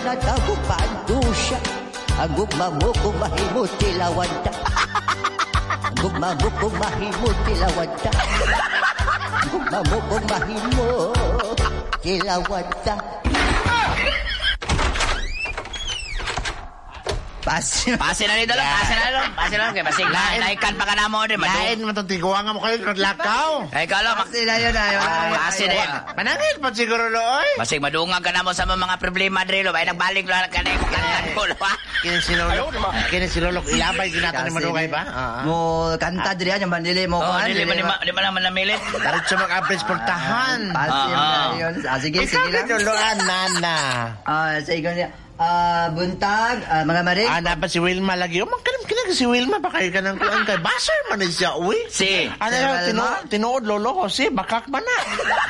natagong pandusya. Ang gugma mo kung mahimot tilawanta. Ang gugma mo kung mahimot tilawanta. Ang gugma mo kung mahimot tilawanta. Pasin na dito lang. Pasin na lang. Kaya basig naikan pa ka na mo. Lain mo itong tiguang mo kayo. Naglakaw. Ay, kalo. Pasin na yun. Pasin na yun. Manangil pa siguro looy. Basig madungag ka na mo sa mga problema, Drilo. Ay, nagbalik lang ka na yung kantan ko. Kini si Lolo. Ilabay kinatan ni Madugay ba? Mo kanta diri yan. Yung bandili mo. Di ba naman namilit? Darit siya mag-average portahan. Pasin na yun. Sige lang. Ikaw Loloan, Nana. Sige niya. Buntag, mga maring. Dapat si Wilma lagi. Kinag si Wilma. Baka ka ng kuwan kay Basar man siya, uwi. Si. Tinuod Lolo ko. Si, bakak ba na?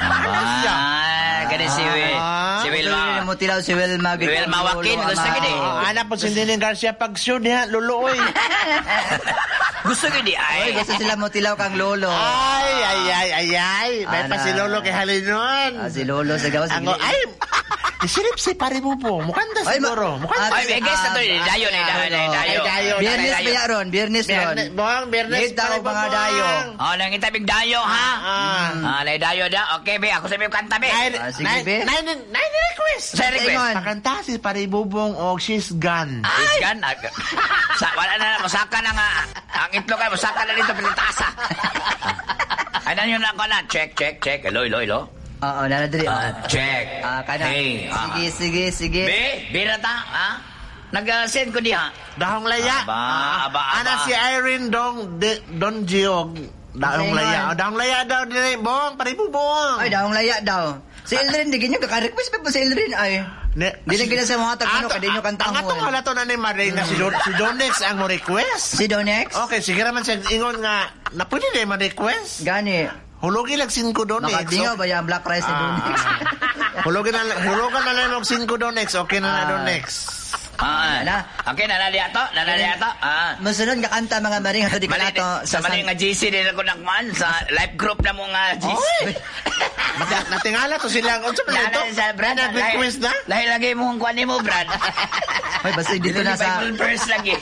Gani si Wilma. Mo tilaw si Wilma. Wilma Wakin. Gusto gini. Po si Dinin Garcia pag-show diha, Lolo, oy. Gusto gini, ay. Gusto sila mo tilaw kang Lolo. Ay. May pa si Lolo kay Halinon. Si Lolo sa gawas. Ay, isilip si pare mo po. Mukanda siguro. Ay, may guest na to. Dayo. Biyernes pa yaron. Biyernes ron. Biyernes pa mga dayo. Nangita big dayo, ha? Nay dayo da. Okay, be. Ako sabi yung kanta, be. Sige, be. Nine request. Sa request. Pakanta si pare Bubong o She's Gone. She's Gone? Wala na. Masaka na nga. Ang itlog ay masaka na dito. Pinitasa. Ay, nanyo na ako na. Check. Hello. Oo, naladiri. Check. Hey. Sige. Bira ta, ha? Nag-send ko diha. Dahong laya. Aba. Ana si Irene Don Giog. Dahong laya. Dahong laya daw dire, Bong, pare Bubong. Ay, dahong laya daw. Si Eldrin, di ganyan kaka-request pa si Eldrin, ay. Di lang gina sa mga tagano, kadinyo kantang mo. Ang atong halato na ni Marina, si Donex ang mo request. Si Donex? Okay, sige naman siya ingon nga, na pwede na yung request. Gani. Hulogi lang 5 Donex. Nakadingaw ba yung black rice ni Donex? Hulogan na lang og 5 Donex, okay na Donex. Okay, nanali ato. Masunod nga kanta mga maring hato di ka nato sa mali nga GC din ako nakman sa live group na mo nga GC. Natingala to sila. Unsa man ito? Brad, nag-request na? Lahi lagi mo ang kuan mo, Brad. Ay, basta dito na sa Bible verse lagi.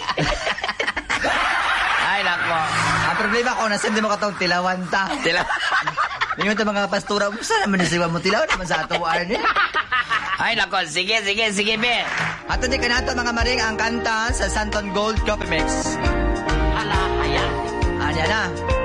Ay, nako. Ang problema ko, nasend mo katong tilawanta. Ngayon ito mga pastura, saan naman nasiwa mo tilaw naman sa atuwaan eh. Ay, nako. Sige, be. Ato di ka nato mga maring ang kanta sa Santon Gold Coffee Mix. Ala, ayan. Anya na.